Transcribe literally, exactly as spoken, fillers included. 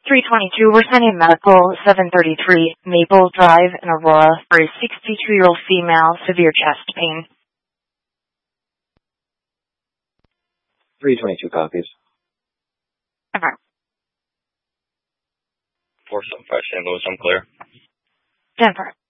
three twenty-two, we're sending medical seven thirty-three Maple Drive in Aurora for a sixty-two-year-old female, severe chest pain. three twenty-two copies. Okay. four seven five Saint Louis, I'm clear. Jennifer.